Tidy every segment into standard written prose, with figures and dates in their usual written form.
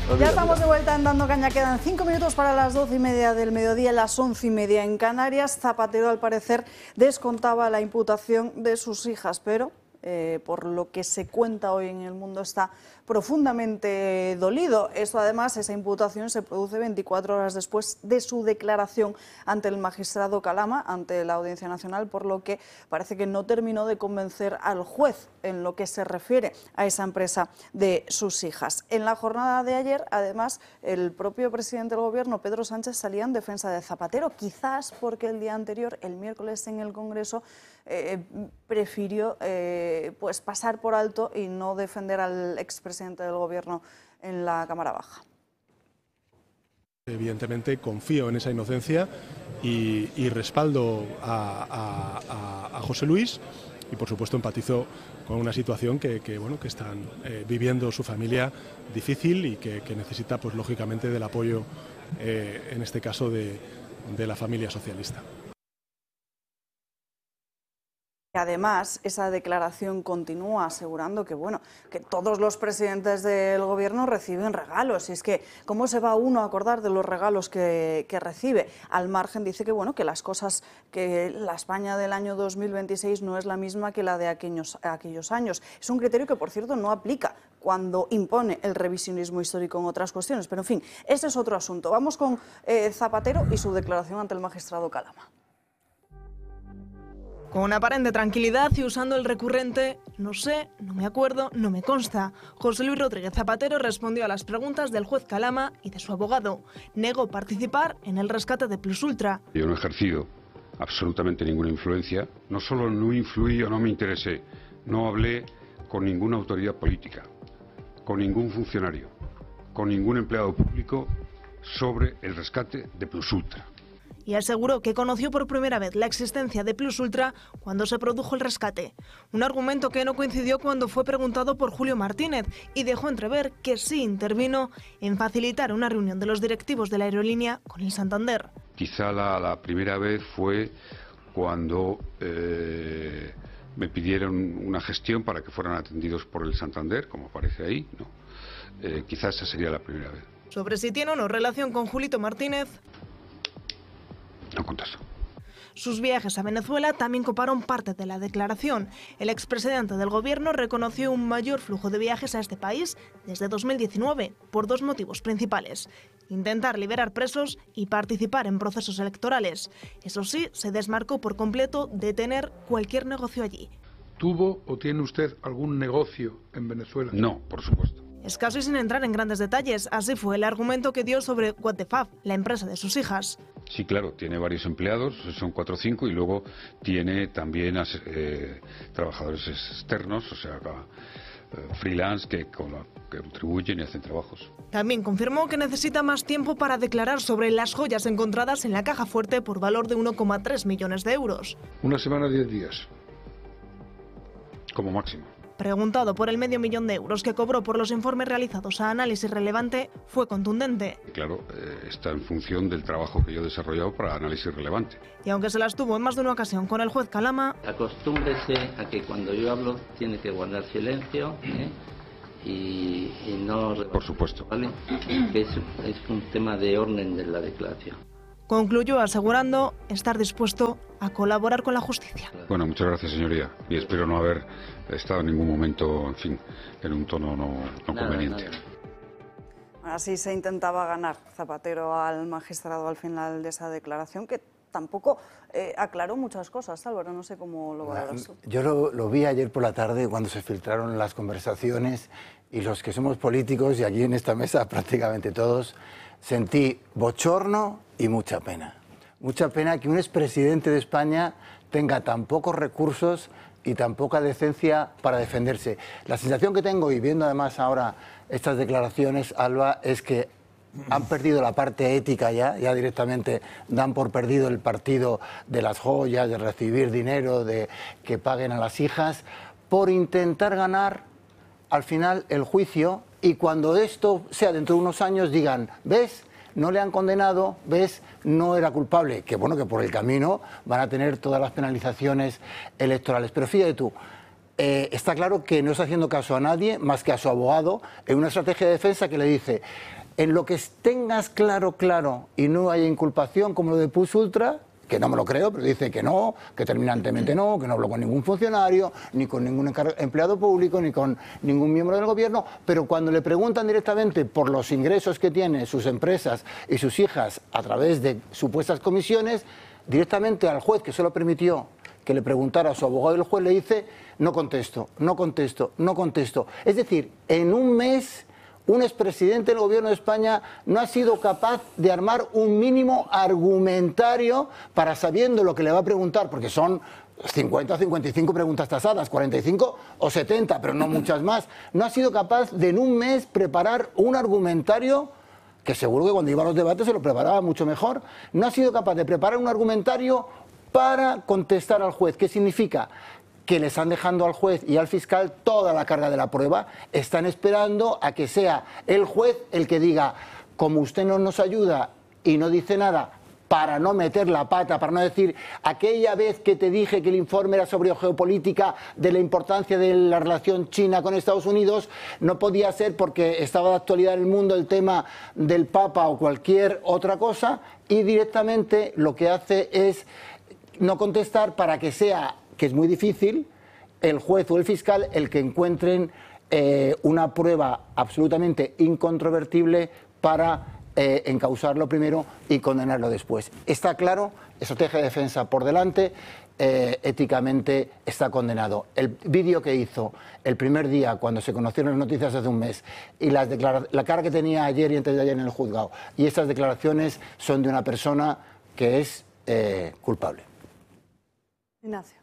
Ya estamos de vuelta en Dando Caña. Quedan 5 minutos para las 12:30 del mediodía, las 11:30 en Canarias. Zapatero, al parecer, descontaba la imputación de sus hijas, pero por lo que se cuenta hoy en El Mundo, está profundamente dolido. Esto, además, esa imputación se produce 24 horas después de su declaración ante el magistrado Calama, ante la Audiencia Nacional, por lo que parece que no terminó de convencer al juez en lo que se refiere a esa empresa de sus hijas. En la jornada de ayer, además, el propio presidente del Gobierno, Pedro Sánchez, salía en defensa de Zapatero, quizás porque el día anterior, el miércoles en el Congreso, prefirió pues pasar por alto y no defender al expresidente del Gobierno en la Cámara Baja. Evidentemente confío en esa inocencia y respaldo a José Luis, y por supuesto empatizo con una situación que están viviendo su familia difícil y que necesita, pues lógicamente, del apoyo, en este caso de la familia socialista. Además, esa declaración continúa asegurando que todos los presidentes del Gobierno reciben regalos. Y es que, ¿cómo se va uno a acordar de los regalos que recibe? Al margen, dice que las cosas, que la España del año 2026 no es la misma que la de aquellos años. Es un criterio que, por cierto, no aplica cuando impone el revisionismo histórico en otras cuestiones. Pero, en fin, ese es otro asunto. Vamos con Zapatero y su declaración ante el magistrado Calama. Con aparente tranquilidad y usando el recurrente "no sé, no me acuerdo, no me consta", José Luis Rodríguez Zapatero respondió a las preguntas del juez Calama y de su abogado. Negó participar en el rescate de Plus Ultra. Yo no he ejercido absolutamente ninguna influencia. No solo no influí o no me interesé, no hablé con ninguna autoridad política, con ningún funcionario, con ningún empleado público sobre el rescate de Plus Ultra. Y aseguró que conoció por primera vez la existencia de Plus Ultra cuando se produjo el rescate. Un argumento que no coincidió cuando fue preguntado por Julio Martínez y dejó entrever que sí intervino en facilitar una reunión de los directivos de la aerolínea con el Santander. Quizá la primera vez fue cuando me pidieron una gestión para que fueran atendidos por el Santander, como aparece ahí, ¿no? Quizás esa sería la primera vez. Sobre si tiene o no relación con Julito Martínez, no contesto. Sus viajes a Venezuela también coparon parte de la declaración. El expresidente del Gobierno reconoció un mayor flujo de viajes a este país desde 2019 por dos motivos principales: intentar liberar presos y participar en procesos electorales. Eso sí, se desmarcó por completo de tener cualquier negocio allí. ¿Tuvo o tiene usted algún negocio en Venezuela? No, por supuesto. Escaso y sin entrar en grandes detalles, así fue el argumento que dio sobre What the Fab, la empresa de sus hijas. Sí, claro, tiene varios empleados, son 4 o 5, y luego tiene también trabajadores externos, o sea, freelance que contribuyen y hacen trabajos. También confirmó que necesita más tiempo para declarar sobre las joyas encontradas en la caja fuerte por valor de 1,3 millones de euros. Una semana, 10 días. Como máximo. Preguntado por el medio millón de euros que cobró por los informes realizados a Análisis Relevante, fue contundente. Claro, está en función del trabajo que yo he desarrollado para Análisis Relevante. Y aunque se las tuvo en más de una ocasión con el juez Calama, acostúmbrese a que cuando yo hablo tiene que guardar silencio, y no... Por supuesto. ¿Vale? Que es un tema de orden de la declaración. Concluyó asegurando estar dispuesto a colaborar con la justicia. Bueno, muchas gracias, señoría, y espero no haber estado en ningún momento, en fin, en un tono no conveniente. Nada. Así se intentaba ganar Zapatero al magistrado al final de esa declaración, que tampoco aclaró muchas cosas. Álvaro, no sé cómo lo valoras tú. Yo lo vi ayer por la tarde cuando se filtraron las conversaciones, y los que somos políticos, y aquí en esta mesa prácticamente todos, sentí bochorno y mucha pena. Mucha pena que un expresidente de España tenga tan pocos recursos y tan poca decencia para defenderse. La sensación que tengo, y viendo además ahora estas declaraciones, Alba, es que han perdido la parte ética ya directamente dan por perdido el partido de las joyas, de recibir dinero, de que paguen a las hijas, por intentar ganar al final el juicio, y cuando esto sea dentro de unos años digan, ¿ves? No le han condenado, ¿ves? No era culpable. Que bueno, que por el camino van a tener todas las penalizaciones electorales. Pero fíjate tú, está claro que no está haciendo caso a nadie más que a su abogado en una estrategia de defensa que le dice: en lo que tengas claro y no haya inculpación, como lo de Plus Ultra, que no me lo creo, pero dice que no, que terminantemente no, que no habló con ningún funcionario, ni con ningún empleado público, ni con ningún miembro del gobierno, pero cuando le preguntan directamente por los ingresos que tienen sus empresas y sus hijas a través de supuestas comisiones, directamente al juez que solo permitió que le preguntara a su abogado, y el juez le dice: no contesto, no contesto, no contesto. Es decir, en un mes un expresidente del gobierno de España no ha sido capaz de armar un mínimo argumentario para, sabiendo lo que le va a preguntar, porque son 50 o 55 preguntas tasadas, 45 o 70, pero no muchas más. No ha sido capaz de en un mes preparar un argumentario que seguro que cuando iba a los debates se lo preparaba mucho mejor. No ha sido capaz de preparar un argumentario para contestar al juez. ¿Qué significa? Que le están dejando al juez y al fiscal toda la carga de la prueba. Están esperando a que sea el juez el que diga: como usted no nos ayuda y no dice nada, para no meter la pata, para no decir: aquella vez que te dije que el informe era sobre geopolítica, de la importancia de la relación China con Estados Unidos, no podía ser porque estaba de actualidad en el mundo el tema del Papa o cualquier otra cosa, y directamente lo que hace es no contestar para que sea, que es muy difícil, el juez o el fiscal el que encuentren una prueba absolutamente incontrovertible para encausarlo primero y condenarlo después. Está claro, estrategia de defensa por delante, éticamente está condenado. El vídeo que hizo el primer día, cuando se conocieron las noticias hace un mes, y la cara que tenía ayer y antes de ayer en el juzgado, y estas declaraciones son de una persona que es culpable. Ignacio.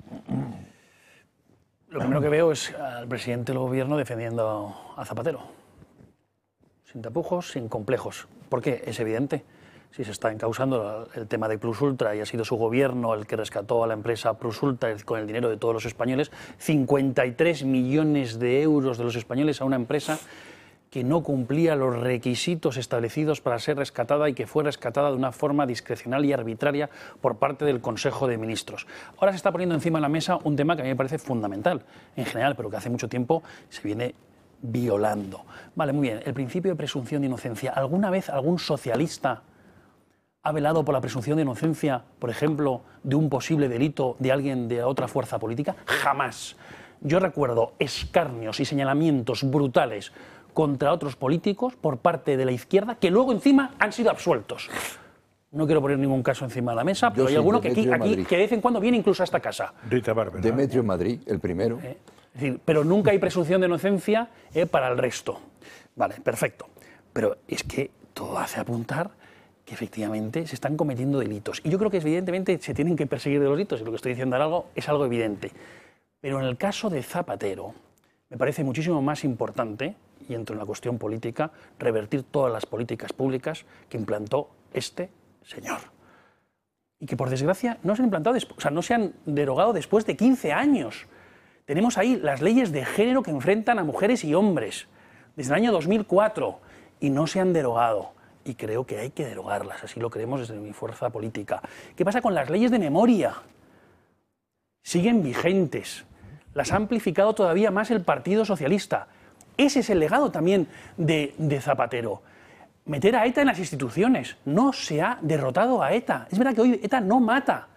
Lo primero que veo es al presidente del gobierno defendiendo a Zapatero. Sin tapujos, sin complejos. ¿Por qué? Es evidente. Si se está encausando el tema de Plus Ultra y ha sido su gobierno el que rescató a la empresa Plus Ultra con el dinero de todos los españoles, 53 millones de euros de los españoles a una empresa que no cumplía los requisitos establecidos para ser rescatada y que fue rescatada de una forma discrecional y arbitraria por parte del Consejo de Ministros. Ahora se está poniendo encima de la mesa un tema que a mí me parece fundamental en general, pero que hace mucho tiempo se viene violando. Vale, muy bien, el principio de presunción de inocencia. ¿Alguna vez algún socialista ha velado por la presunción de inocencia, por ejemplo, de un posible delito de alguien de otra fuerza política? Jamás. Yo recuerdo escarnios y señalamientos brutales contra otros políticos por parte de la izquierda que luego encima han sido absueltos. No quiero poner ningún caso encima de la mesa, pero hay alguno que aquí que de vez en cuando viene incluso a esta casa. Rita Barberá. Demetrio Madrid, el primero. Es decir, pero nunca hay presunción de inocencia para el resto. Vale, perfecto. Pero es que todo hace apuntar que efectivamente se están cometiendo delitos. Y yo creo que evidentemente se tienen que perseguir delitos, y lo que estoy diciendo ahora es algo evidente. Pero en el caso de Zapatero, me parece muchísimo más importante, y entro en la cuestión política, revertir todas las políticas públicas que implantó este señor. Y que por desgracia no se han implantado, no se han derogado después de 15 años. Tenemos ahí las leyes de género que enfrentan a mujeres y hombres desde el año 2004 y no se han derogado. Y creo que hay que derogarlas, así lo creemos desde mi fuerza política. ¿Qué pasa con las leyes de memoria? Siguen vigentes. Las ha amplificado todavía más el Partido Socialista. Ese es el legado también de Zapatero. Meter a ETA en las instituciones. No se ha derrotado a ETA. Es verdad que hoy ETA no mata,